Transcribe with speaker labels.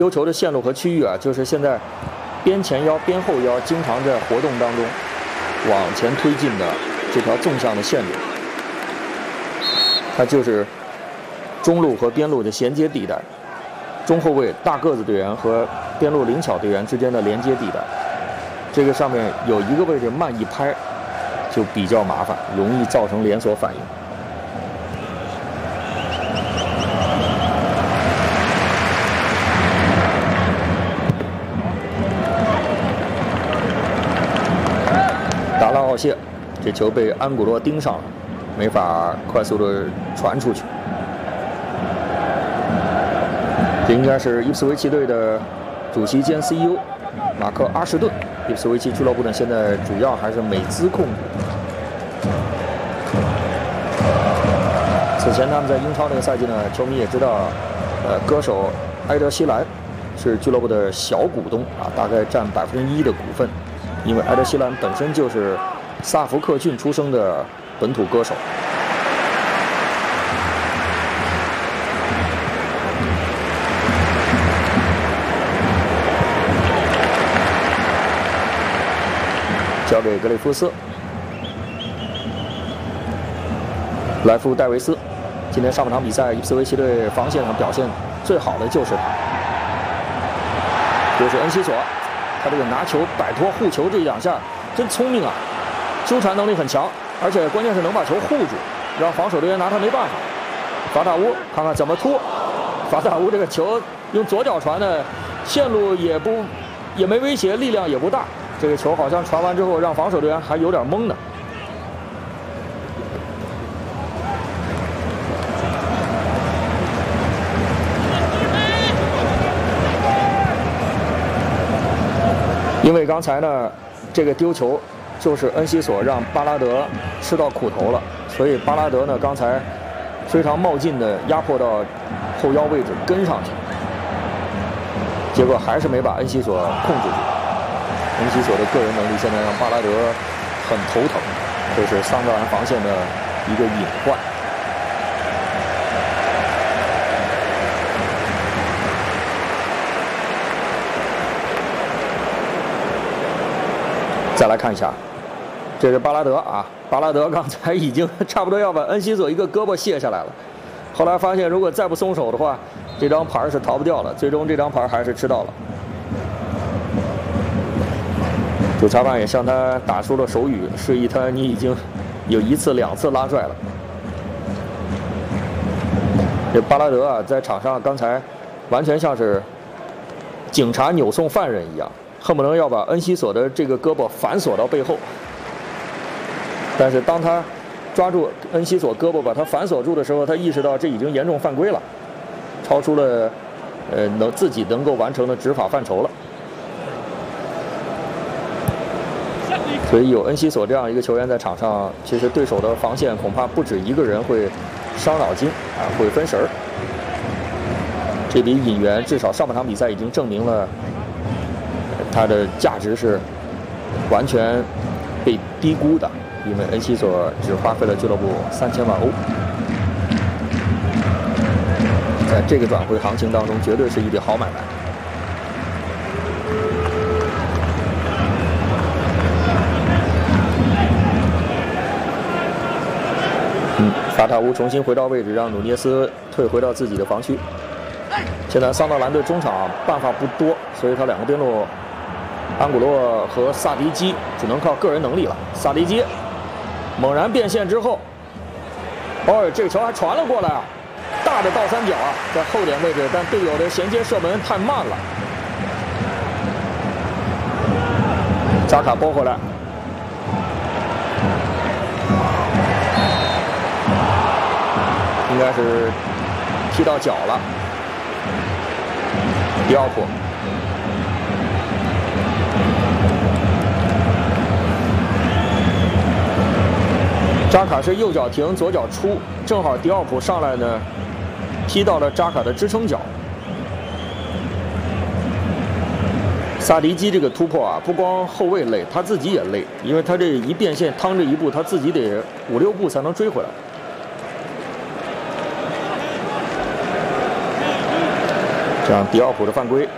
Speaker 1: 丢球的线路和区域啊，就是现在边前腰、边后腰经常在活动当中往前推进的这条纵向的线路，它就是中路和边路的衔接地带，中后卫大个子队员和边路灵巧队员之间的连接地带。这个上面有一个位置慢一拍，就比较麻烦，容易造成连锁反应。 达拉奥谢，这球被安古洛盯上了，没法快速的传出去。这应该是伊普斯维奇队的主席兼 CEO 马克·阿什顿。伊普斯维奇俱乐部呢，现在主要还是美资控股。此前他们在英超那个赛季呢，球迷也知道，歌手埃德希兰是俱乐部的小股东啊，大概占1%的股份。 因为埃德希兰本身就是萨福克郡出生的本土歌手。交给格雷夫斯，莱夫戴维斯。今天上半场比赛，伊普斯维奇队防线上表现最好的就是他，就是恩西索。 他这个拿球摆脱护球这一两下真聪明啊，纠缠能力很强，而且关键是能把球护住，让防守队员拿他没办法。法塔乌看看怎么突，法塔乌这个球用左脚传的，线路也没威胁，力量也不大。这个球好像传完之后让防守队员还有点懵呢。 因为刚才呢，这个丢球就是恩西索让巴拉德吃到苦头了，所以巴拉德呢刚才非常冒进的压迫到后腰位置跟上去，结果还是没把恩西索控制住。恩西索的个人能力现在让巴拉德很头疼，这是桑德兰防线的一个隐患。 再来看一下，这是巴拉德啊，巴拉德刚才已经差不多要把恩西索一个胳膊卸下来了，后来发现如果再不松手的话，这张牌是逃不掉了，最终这张牌还是吃到了。主裁判也向他打出了手语，示意他你已经有1次、2次拉拽了。这巴拉德啊，在场上刚才完全像是警察扭送犯人一样。 恨不能要把恩西索的这个胳膊反锁到背后，但是当他抓住恩西索胳膊把他反锁住的时候，他意识到这已经严重犯规了，超出了自己能够完成的执法范畴了。所以有恩西索这样一个球员在场上，其实对手的防线恐怕不止一个人会伤脑筋啊，会分神儿。这笔引援至少上半场比赛已经证明了。 它的价值是完全被低估的，因为恩西索只花费了俱乐部3000万欧，在这个转会行情当中，绝对是一笔好买卖。法塔乌重新回到位置，让努涅斯退回到自己的防区。现在桑德兰队中场办法不多，所以他2个边路。 安古洛和萨迪基只能靠个人能力了。萨迪基猛然变线之后，哦，这个球还传了过来啊！大的倒三角啊，在后点位置，但队友的衔接射门太慢了。扎卡拨回来，应该是踢到脚了。迪奥普。 扎卡是右脚停，左脚出，正好迪奥普上来呢，踢到了扎卡的支撑脚。萨迪基这个突破啊，不光后卫累，他自己也累，因为他这一变线趟这一步，他自己得5、6步才能追回来。这样迪奥普的犯规。